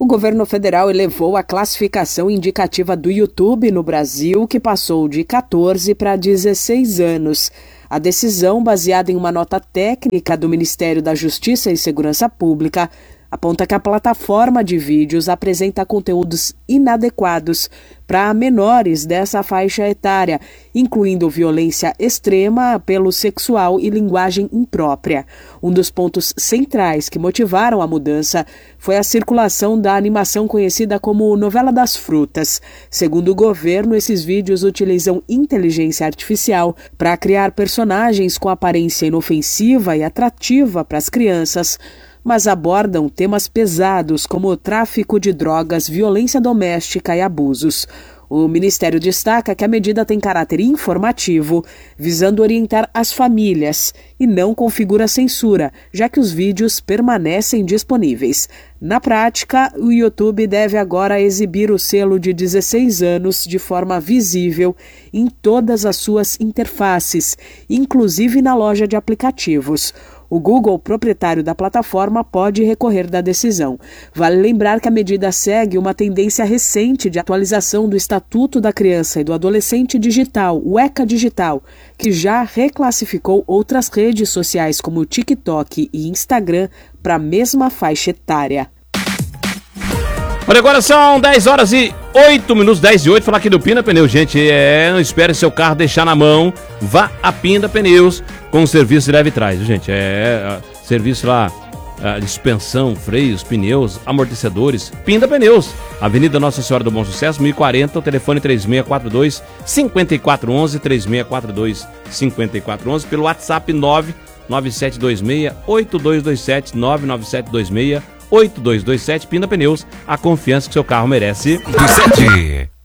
governo federal elevou a classificação indicativa do YouTube no Brasil, que passou de 14 para 16 anos. A decisão, baseada em uma nota técnica do Ministério da Justiça e Segurança Pública, aponta que a plataforma de vídeos apresenta conteúdos inadequados para menores dessa faixa etária, incluindo violência extrema, apelo sexual e linguagem imprópria. Um dos pontos centrais que motivaram a mudança foi a circulação da animação conhecida como novela das frutas. Segundo o governo, esses vídeos utilizam inteligência artificial para criar personagens com aparência inofensiva e atrativa para as crianças, mas abordam temas pesados como tráfico de drogas, violência doméstica e abusos. O Ministério destaca que a medida tem caráter informativo, visando orientar as famílias, e não configura censura, já que os vídeos permanecem disponíveis. Na prática, o YouTube deve agora exibir o selo de 16 anos de forma visível em todas as suas interfaces, inclusive na loja de aplicativos. O Google, proprietário da plataforma, pode recorrer da decisão. Vale lembrar que a medida segue uma tendência recente de atualização do Estatuto da Criança e do Adolescente Digital, o ECA Digital, que já reclassificou outras redes sociais como o TikTok e Instagram para a mesma faixa etária. Olha, agora são 10 horas e 8 minutos, 10 e 8, falar aqui do Pinda Pneus, gente, não espere seu carro deixar na mão, vá a Pinda Pneus com o serviço de leve trás, gente, serviço lá, de suspensão, freios, pneus, amortecedores, Pinda Pneus, Avenida Nossa Senhora do Bom Sucesso, 1040, o telefone 3642-5411, 3642-5411, pelo WhatsApp 99726-8227, 99726-8227, Pinda Pneus, a confiança que seu carro merece. 7